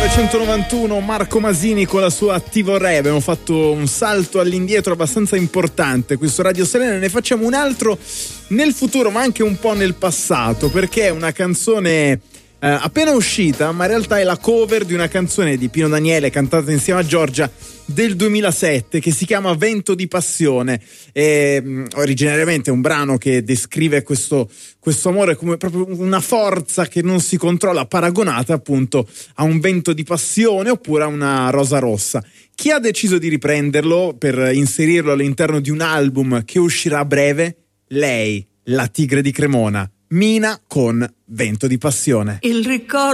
1991 Marco Masini con la sua Ti vorrei. Abbiamo fatto un salto all'indietro abbastanza importante qui su Radio Serena, ne facciamo un altro nel futuro ma anche un po' nel passato, perché è una canzone appena uscita, ma in realtà è la cover di una canzone di Pino Daniele cantata insieme a Giorgia del 2007 che si chiama Vento di passione. Originariamente è un brano che descrive questo amore come proprio una forza che non si controlla, paragonata appunto a un vento di passione oppure a una rosa rossa. Chi ha deciso di riprenderlo per inserirlo all'interno di un album che uscirà a breve? Lei, la Tigre di Cremona, Mina con Vento di passione. Il ricordo